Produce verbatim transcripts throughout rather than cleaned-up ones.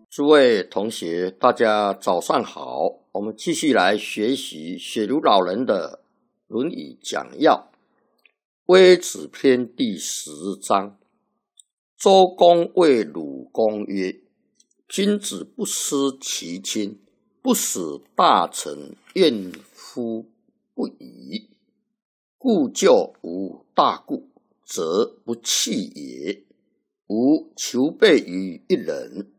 诸位同学，大家早上好。我们继续来学习雪庐老人的《论语》讲要。微子篇第十章。周公谓鲁公曰：君子不失其亲，不使大臣怨夫不已。故旧无大故，则不弃也。吾求备于一人。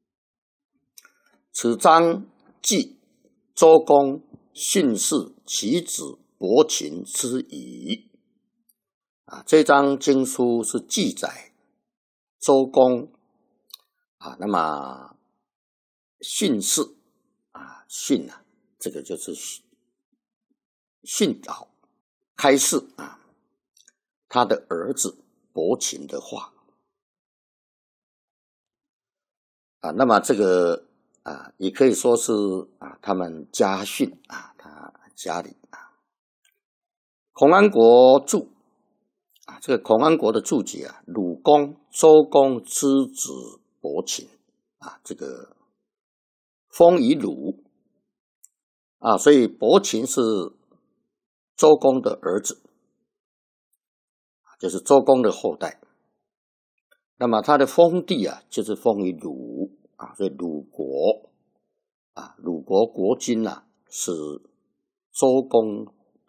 此章记周公训示其子伯禽之仪。啊，这章经书是记载周公啊，那么训示啊，训啊，这个就是训导、开示啊，他的儿子伯禽的话啊，那么这个。啊，也可以说是啊，他们家训啊，他家里啊。孔安国注啊，这个孔安国的注解啊，鲁公、周公之子伯禽啊，这个封于鲁啊，所以伯禽是周公的儿子，就是周公的后代。那么他的封地啊，就是封于鲁。啊，所以鲁国啊，鲁国国君啊，是周公